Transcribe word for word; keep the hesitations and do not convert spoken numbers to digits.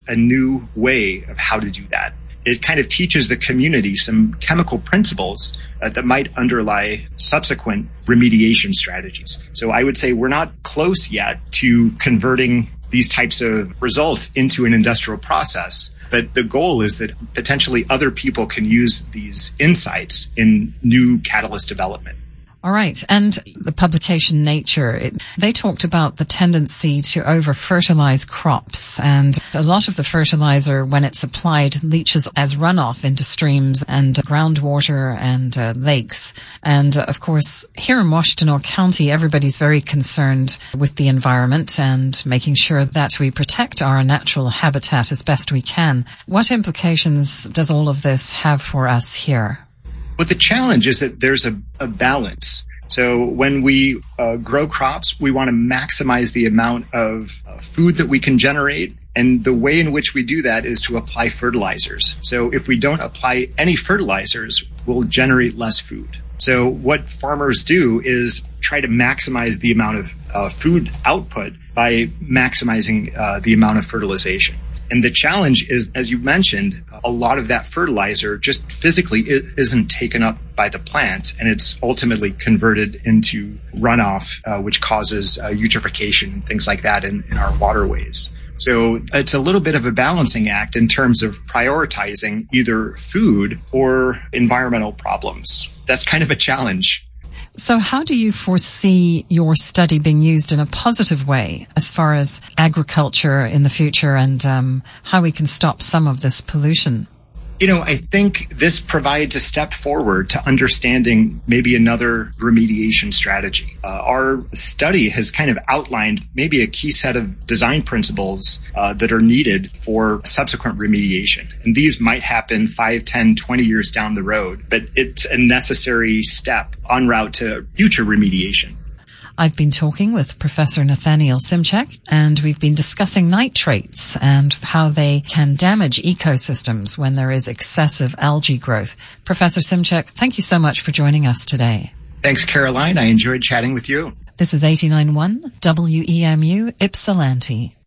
a new way of how to do that. It kind of teaches the community some chemical principles uh, that might underlie subsequent remediation strategies. So I would say we're not close yet to converting these types of results into an industrial process. But the goal is that potentially other people can use these insights in new catalyst development. All right. And the publication Nature, it, they talked about the tendency to over-fertilize crops. And a lot of the fertilizer, when it's applied, leaches as runoff into streams and groundwater and uh, lakes. And uh, of course, here in Washtenaw County, everybody's very concerned with the environment and making sure that we protect our natural habitat as best we can. What implications does all of this have for us here? But the challenge is that there's a, a balance. So when we uh, grow crops, we want to maximize the amount of uh, food that we can generate. And the way in which we do that is to apply fertilizers. So if we don't apply any fertilizers, we'll generate less food. So what farmers do is try to maximize the amount of uh, food output by maximizing uh, the amount of fertilization. And the challenge is, as you mentioned, a lot of that fertilizer just physically isn't taken up by the plant, and it's ultimately converted into runoff, uh, which causes uh, eutrophication and things like that in, in our waterways. So it's a little bit of a balancing act in terms of prioritizing either food or environmental problems. That's kind of a challenge. So how do you foresee your study being used in a positive way as far as agriculture in the future and um, how we can stop some of this pollution? You know, I think this provides a step forward to understanding maybe another remediation strategy. Uh, our study has kind of outlined maybe a key set of design principles uh, that are needed for subsequent remediation. And these might happen five, ten, twenty years down the road, but it's a necessary step en route to future remediation. I've been talking with Professor Nathaniel Simchek, and we've been discussing nitrates and how they can damage ecosystems when there is excessive algae growth. Professor Simchek, thank you so much for joining us today. Thanks, Caroline. I enjoyed chatting with you. This is eighty-nine point one W E M U Ypsilanti.